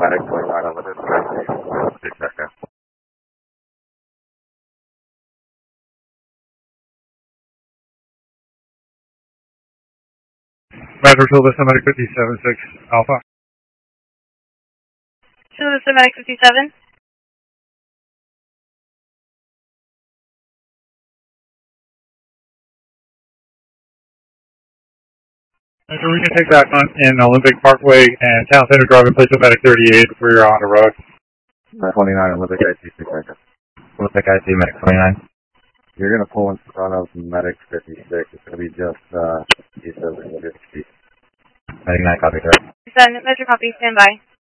medic 29 Unlimited. Echo. Roger, Tilda, medic 57-6 Alpha. Tilda, medic 57. Roger, we can take that on in Olympic Parkway and Town Center Drive and place of medic 38 before you're on the road. 29 Olympic IC 6 Echo. Olympic IC medic 29. You're going to pull in front of medic 56. It's going to be just east of the 50. Medic 9, copy, sir. Measure copy, stand by.